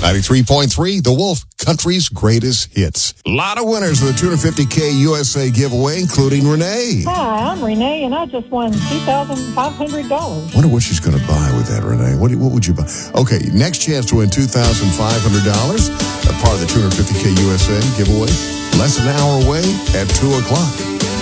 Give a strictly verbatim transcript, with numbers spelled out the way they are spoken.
ninety-three point three, The Wolf, country's greatest hits. A lot of winners of the two hundred fifty K U S A giveaway, including Renee. Hi, I'm Renee, and I just won two thousand five hundred dollars. Wonder what she's going to buy with that, Renee. What, what would you buy? Okay, next chance to win two thousand five hundred dollars, a part of the two hundred fifty K U S A giveaway. Less than an hour away at two o'clock.